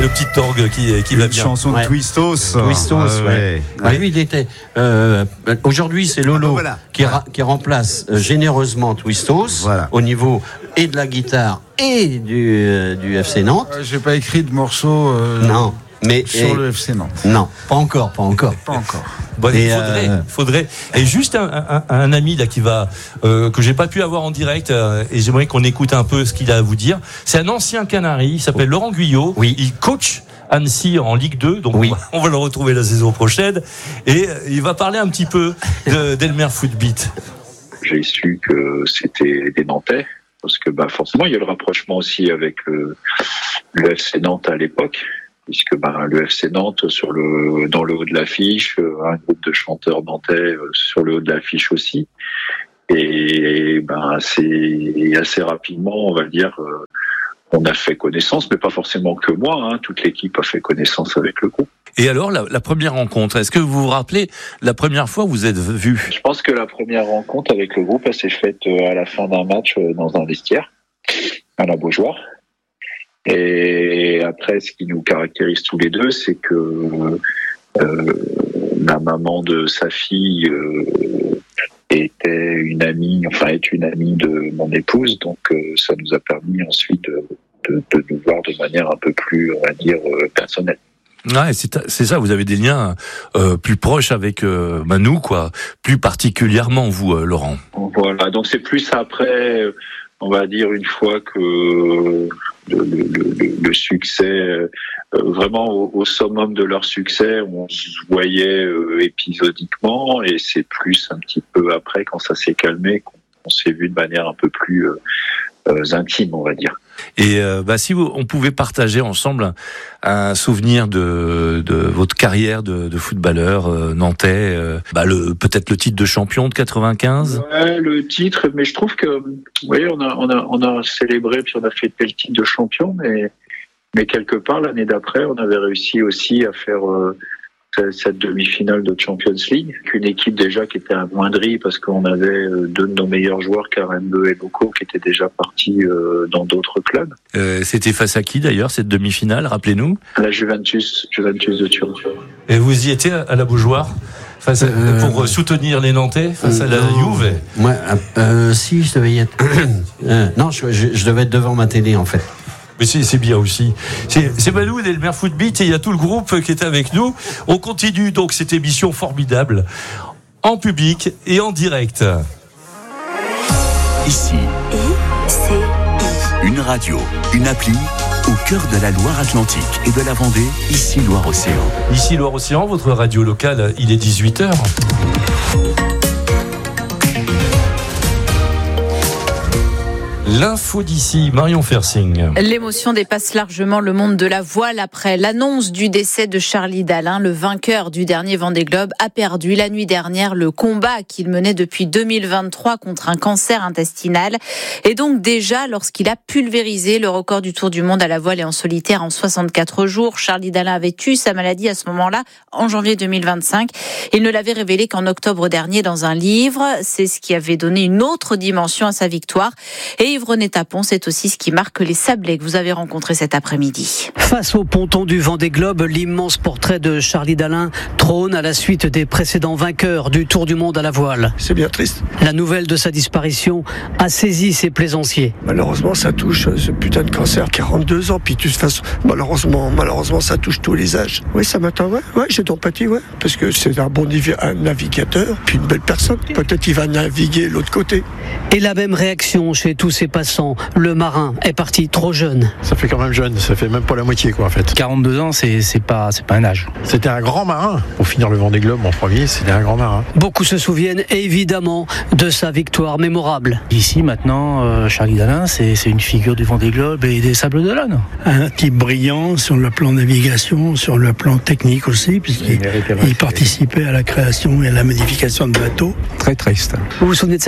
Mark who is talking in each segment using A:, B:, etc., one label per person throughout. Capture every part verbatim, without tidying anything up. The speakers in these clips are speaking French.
A: le petit orgue qui, qui va bien.
B: Une chanson de
C: Ouais.
B: Twistos.
C: Twistos,
B: Ah,
C: ouais.
B: ouais.
C: Ouais, lui, il était. Euh, aujourd'hui, c'est Lolo
B: Ah, voilà.
C: qui, ra- qui remplace euh, généreusement Twistos
B: Voilà.
C: au niveau et de la guitare et du, euh, du F C Nantes.
D: Euh, J'ai pas écrit de morceau euh,
C: Non, mais
D: sur
C: et-
D: le F C Nantes.
C: non, pas encore, pas encore.
D: Pas encore.
A: Bon,
C: Et
A: il faudrait,
C: euh,
A: faudrait. Et juste un, un, un ami là qui va euh, que j'ai pas pu avoir en direct euh, et j'aimerais qu'on écoute un peu ce qu'il a à vous dire. C'est un ancien Canari, il s'appelle Laurent Guyot.
C: Oui.
A: Il coach Annecy en Ligue deux, donc
C: Oui.
A: on, va, on va le retrouver la saison prochaine et euh, il va parler un petit peu de, d'Elmer Footbeat.
E: J'ai su que c'était des Nantais, parce que bah, forcément, il y a le rapprochement aussi avec le, le F C Nantes à l'époque, puisque bah, le F C Nantes, sur le, dans le haut de l'affiche, un groupe de chanteurs nantais sur le haut de l'affiche aussi. Et bah, assez, assez rapidement, on va dire, euh, on a fait connaissance, mais pas forcément que moi, hein, toute l'équipe a fait connaissance avec le groupe.
A: Et alors la, la première rencontre, est-ce que vous vous rappelez la première fois où vous êtes vus?
E: Je pense que la première rencontre avec le groupe, elle s'est faite à la fin d'un match dans un vestiaire, à la Beaujoire. Et après, ce qui nous caractérise tous les deux, c'est que euh, la maman de sa fille euh, était une amie, enfin est une amie de mon épouse, donc euh, ça nous a permis ensuite de, de, de nous voir de manière un peu plus, on va dire, euh, personnelle.
A: Ouais, c'est, c'est ça, vous avez des liens euh, plus proches avec euh, bah, nous, quoi. Plus particulièrement, vous, euh, Laurent.
E: Voilà, donc c'est plus après, on va dire, une fois que le, le, le, le succès, euh, vraiment au, au summum de leur succès, on se voyait euh, épisodiquement, et c'est plus un petit peu après, quand ça s'est calmé, qu'on, qu'on s'est vu de manière un peu plus euh, euh, intime, on va dire.
A: Et euh, bah, si vous, on pouvait partager ensemble un souvenir de, de votre carrière de, de footballeur euh, nantais, euh, bah, le, peut-être le titre de champion de quatre-vingt-quinze.
E: Ouais, le titre, mais je trouve que, vous voyez, on a, on a, on a célébré, puis on a fêté le titre de champion, mais, mais quelque part, l'année d'après, on avait réussi aussi à faire euh, cette demi-finale de Champions League, qu'une équipe déjà qui était amoindrie parce qu'on avait deux de nos meilleurs joueurs, Karembeu et Boko, qui étaient déjà partis euh, dans d'autres clubs.
A: Euh, c'était face à qui d'ailleurs cette demi-finale, rappelez-nous?
E: La Juventus, Juventus de Turin.
A: Et vous y étiez à la Beaujoire face à,
C: Euh,
A: pour soutenir les Nantais face à la
C: non.
A: Juve?
C: Moi, euh, si, je devais y être. euh, non, je, je, je devais être devant ma télé, en fait.
A: Mais c'est, c'est bien aussi. C'est, c'est Balou et Elmer Footbeat et il y a tout le groupe qui est avec nous. On continue donc cette émission formidable en public et en direct.
F: Ici, une radio, une appli au cœur de la Loire-Atlantique et de la Vendée, ici Loire-Océan.
A: Ici Loire-Océan, votre radio locale, il est dix-huit heures. L'info d'ici, Marion Fersing.
G: L'émotion dépasse largement le monde de la voile après l'annonce du décès de Charlie Dalin. Le vainqueur du dernier Vendée Globe a perdu la nuit dernière le combat qu'il menait depuis deux mille vingt-trois contre un cancer intestinal. Et donc déjà, lorsqu'il a pulvérisé le record du Tour du monde à la voile et en solitaire en soixante-quatre jours, Charlie Dalin avait eu sa maladie à ce moment-là, en janvier deux mille vingt-cinq. Il ne l'avait révélé qu'en octobre dernier dans un livre. C'est ce qui avait donné une autre dimension à sa victoire. Et Yves-René Tapon, c'est aussi ce qui marque les Sablés que vous avez rencontrés cet après-midi.
H: Face au ponton du Vendée Globe, l'immense portrait de Charlie Dalin trône à la suite des précédents vainqueurs du Tour du monde à la voile.
I: C'est bien triste.
H: La nouvelle de sa disparition a saisi ses plaisanciers.
I: Malheureusement, ça touche ce putain de cancer, quarante-deux ans, puis de toute façon, malheureusement, malheureusement, ça touche tous les âges. Oui, ça m'attend, ouais, ouais, j'ai d'empathie, ouais, parce que c'est un bon nivi- un navigateur, puis une belle personne. Peut-être qu'il va naviguer l'autre côté.
H: Et la même réaction chez tous ses passants. Le marin est parti trop jeune.
J: Ça fait quand même jeune, ça fait même pas la moitié quoi en fait.
K: quarante-deux ans, c'est, c'est pas, c'est pas un âge.
J: C'était un grand marin. Pour finir le Vendée Globe en premier, c'était un grand marin.
H: Beaucoup se souviennent évidemment de sa victoire mémorable.
K: Ici maintenant, euh, Charlie Dalin, c'est, c'est une figure du Vendée Globe et des Sables d'Olonne.
L: Un type brillant sur le plan navigation, sur le plan technique aussi, puisqu'il il participait à la création et à la modification de bateaux.
J: Très triste.
H: Vous vous souvenez de sa victoire ?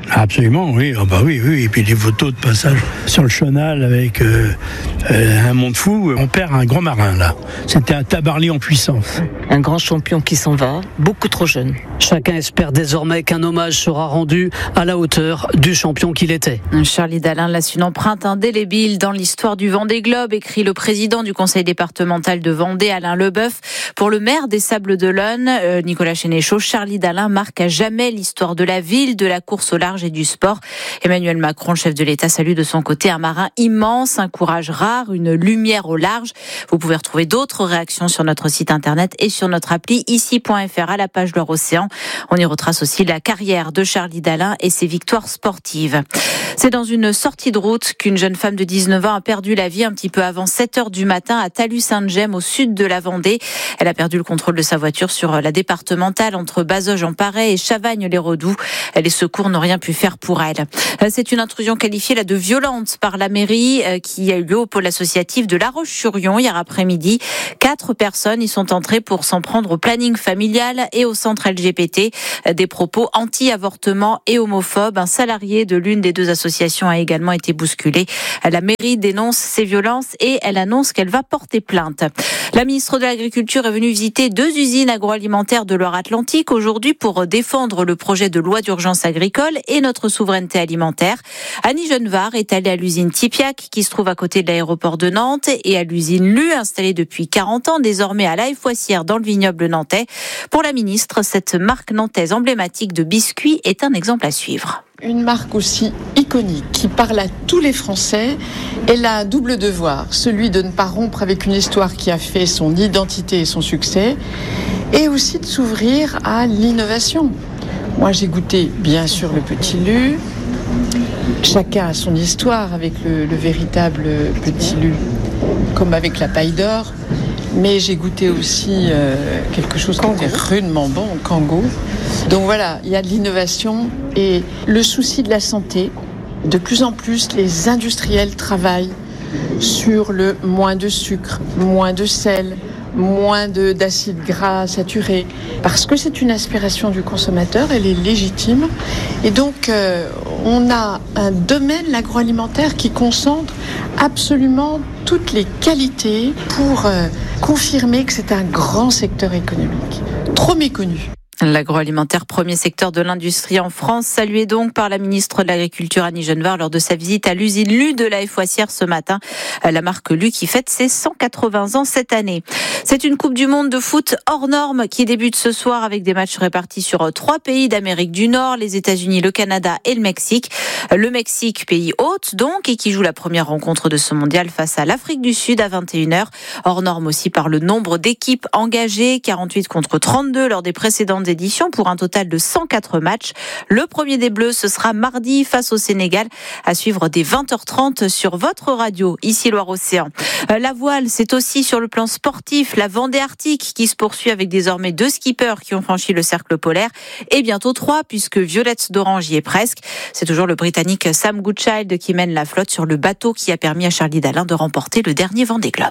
L: Absolument, oui. Oh bah oui, oui. Et puis les photos de passage sur le chenal avec euh, euh, un monde fou. On perd un grand marin, là. C'était un Tabarly en puissance.
B: Un grand champion qui s'en va, beaucoup trop jeune.
H: Chacun espère désormais qu'un hommage sera rendu à la hauteur du champion qu'il était.
G: Charlie Dalin laisse une empreinte indélébile dans l'histoire du Vendée Globe, écrit le président du conseil départemental de Vendée, Alain Leboeuf. Pour le maire des Sables-d'Olonne, euh, Nicolas Sénéchaud, Charlie Dalin marque à jamais l'histoire de la ville, de la course au large et du sport. Emmanuel Macron, chef de l'État, salue de son côté un marin immense, un courage rare, une lumière au large. Vous pouvez retrouver d'autres réactions sur notre site internet et sur notre appli ici point f r à la page Loire Océan. On y retrace aussi la carrière de Charlie Dalin et ses victoires sportives. C'est dans une sortie de route qu'une jeune femme de dix-neuf ans a perdu la vie un petit peu avant sept heures du matin à Talus-Sainte-Gemme, au sud de la Vendée. Elle a perdu le contrôle de sa voiture sur la départementale entre Bazoges-en-Paray et Chavagne-les-Redoux. Les secours n'ont rien pu faire pour elle. C'est une intrusion qualifiée là de violente par la mairie qui a eu lieu au pôle associatif de La Roche-sur-Yon hier après-midi. Quatre personnes y sont entrées pour s'en prendre au planning familial et au centre L G B T. Des propos anti-avortement et homophobes. Un salarié de l'une des deux associations a également été bousculé. La mairie dénonce ces violences et elle annonce qu'elle va porter plainte. La ministre de l'Agriculture est venue visiter deux usines agroalimentaires de Loire-Atlantique aujourd'hui pour défendre le projet de loi d'urgence agricole et notre souveraineté alimentaire. Annie Genevard est allée à l'usine Tipiac qui se trouve à côté de l'aéroport de Nantes et à l'usine Lu installée depuis quarante ans désormais à La Haye-Foissière dans le vignoble nantais. Pour la ministre, cette marque nantaise emblématique de biscuits est un exemple à suivre.
M: Une marque aussi iconique qui parle à tous les Français, elle a un double devoir, celui de ne pas rompre avec une histoire qui a fait son identité et son succès, et aussi de s'ouvrir à l'innovation. Moi j'ai goûté bien sûr le Petit Lu, chacun a son histoire avec le, le véritable Petit Lu, comme avec la paille d'or. Mais j'ai goûté aussi euh, quelque chose qui était rudement bon, Kango. Donc voilà, il y a de l'innovation et le souci de la santé. De plus en plus, les industriels travaillent sur le moins de sucre, moins de sel, moins de, d'acides gras saturés. Parce que c'est une aspiration du consommateur, elle est légitime. Et donc, euh, on a un domaine, l'agroalimentaire, qui concentre absolument toutes les qualités pour euh, confirmer que c'est un grand secteur économique, trop méconnu.
G: L'agroalimentaire, premier secteur de l'industrie en France, salué donc par la ministre de l'Agriculture Annie Genevard lors de sa visite à l'usine Lu de La Haye-Foissière ce matin. La marque Lu qui fête ses cent quatre-vingts ans cette année. C'est une Coupe du Monde de foot hors norme qui débute ce soir avec des matchs répartis sur trois pays d'Amérique du Nord, les États-Unis, le Canada et le Mexique. Le Mexique, pays hôte donc, et qui joue la première rencontre de ce mondial face à l'Afrique du Sud à vingt et une heures. Hors norme aussi par le nombre d'équipes engagées, quarante-huit contre trente-deux lors des précédentes éditions pour un total de cent quatre matchs. Le premier des Bleus, ce sera mardi face au Sénégal, à suivre dès vingt heures trente sur votre radio, ici Loire Océan. La voile, c'est aussi sur le plan sportif, la Vendée Arctique qui se poursuit avec désormais deux skippers qui ont franchi le cercle polaire et bientôt trois puisque Violette d'Orange y est presque. C'est toujours le Britannique Sam Goodchild qui mène la flotte sur le bateau qui a permis à Charlie Dalin de remporter le dernier Vendée Globe.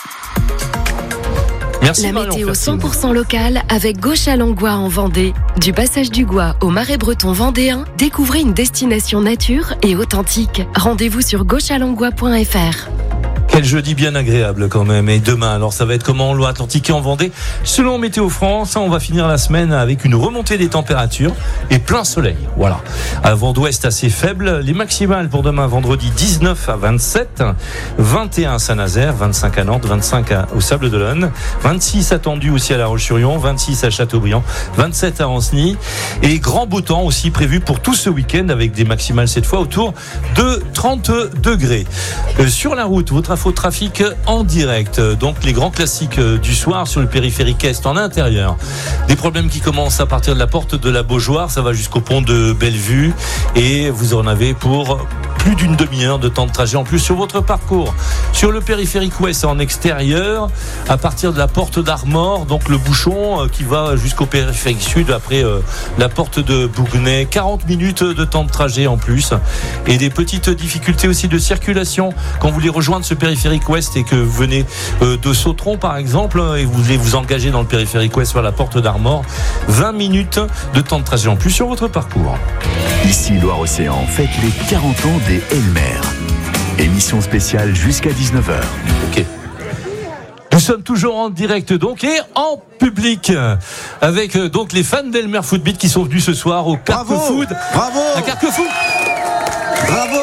N: Merci la météo cent pour cent locale avec Gauche-à-Langlois en Vendée. Du passage du Gois au Marais breton vendéen, découvrez une destination nature et authentique. Rendez-vous sur gauche à langlois point f r.
A: Quel jeudi bien agréable quand même. Et demain, alors ça va être comment en Loire-Atlantique et en Vendée? Selon Météo France, on va finir la semaine avec une remontée des températures et plein soleil. Voilà. Un vent d'ouest assez faible. Les maximales pour demain, vendredi, dix-neuf à vingt-sept. vingt et un à Saint-Nazaire, vingt-cinq à Nantes, vingt-cinq au Sables-d'Olonne. vingt-six attendu aussi à La Roche-sur-Yon, vingt-six à Châteaubriand, vingt-sept à Ancenis. Et grand beau temps aussi prévu pour tout ce week-end avec des maximales cette fois autour de trente degrés. Euh, sur la route, votre info trafic en direct. Donc les grands classiques du soir sur le périphérique Est en intérieur. Des problèmes qui commencent à partir de la porte de la Beaujoire, ça va jusqu'au pont de Bellevue et vous en avez pour plus d'une demi-heure de temps de trajet en plus sur votre parcours. Sur le périphérique ouest en extérieur, à partir de la porte d'Armor, donc le bouchon euh, qui va jusqu'au périphérique sud après euh, la porte de Bougnay, quarante minutes de temps de trajet en plus, et des petites difficultés aussi de circulation quand vous voulez rejoindre ce périphérique ouest et que vous venez euh, de Sautron par exemple et vous voulez vous engager dans le périphérique ouest vers la porte d'Armor, vingt minutes de temps de trajet en plus sur votre parcours.
F: Ici Loire-Océan, faites les quarante ans des Elmer. Émission spéciale jusqu'à dix-neuf heures.
A: Ok. Nous sommes toujours en direct donc et en public avec euh, donc les fans d'Elmer Footbeat qui sont venus ce soir au Carquefoot.
D: Bravo,
A: à Carquefoot.
D: Bravo.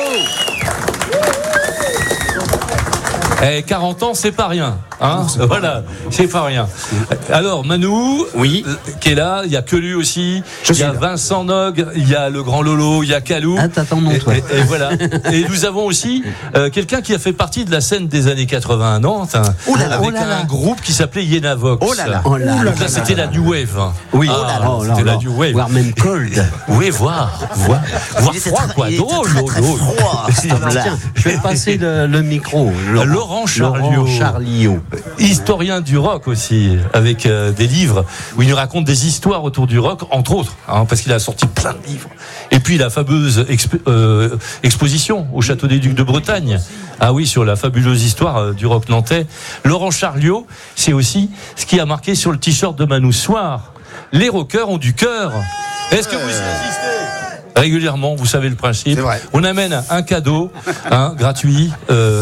A: Eh, quarante ans, c'est pas rien. Hein, non, voilà, c'est pas rien. Alors Manou,
C: oui,
A: euh, qui est là, il y a Quelu aussi, il y a Vincent Nog, il y a le grand Lolo, il y a Calou.
C: Ah, t'attends mon toi.
A: Et, et, et voilà. Et nous avons aussi euh, quelqu'un qui a fait partie de la scène des années quatre-vingts à Nantes, hein,
C: oh là là,
A: avec
C: oh là là.
A: un groupe qui s'appelait Yenavox.
C: Oh là là. Oh là là.
A: Donc là, c'était la New Wave.
C: Oui,
A: ah,
C: oh là là. Oh
A: c'était
C: là
A: la
C: là.
A: New Wave.
C: Voire même cold.
A: Oui, voir, voir, voir froid,
C: très,
A: quoi.
C: il était
A: Drôle,
C: très, très
A: drôle.
C: froid. Tiens, je vais passer le, le micro. Laurent,
A: Laurent Charliot.
C: Charliot.
A: Historien du rock aussi, avec euh, des livres où il nous raconte des histoires autour du rock, entre autres, hein, parce qu'il a sorti plein de livres. Et puis la fameuse exp- euh, exposition au Château des Ducs de Bretagne. Ah oui, sur la fabuleuse histoire euh, du rock nantais. Laurent Charliot, c'est aussi ce qui a marqué sur le t-shirt de Manou Soir. Les rockers ont du cœur. Est-ce que vous y assistez ? Régulièrement, vous savez le principe. On amène un cadeau, hein, gratuit. Euh,